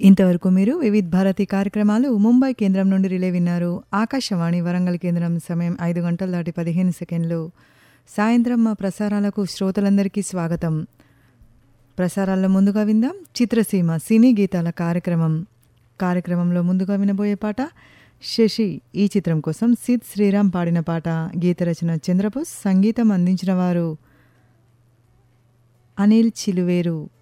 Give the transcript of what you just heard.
ఇంతవరకు మీరు వివిధ్ భారతి కార్యక్రమాలు ముంబై కేంద్రం నుండి రిలే విన్నారు. ఆకాశవాణి వరంగల్ కేంద్రం సమయం 5 గంటలు దాటి 15 సెకండ్లు. సాయంత్రం మా ప్రసారాలకు శ్రోతలందరికీ స్వాగతం. ప్రసారాల్లో ముందుగా విందాం చిత్రసీమ సినీ గీతాల కార్యక్రమంలో ముందుగా వినబోయే పాట శశి. ఈ చిత్రం కోసం సిద్ శ్రీరామ్ పాడిన పాట. గీత రచన చంద్రబోస్, సంగీతం అందించిన వారు అనిల్ చిలువేరు.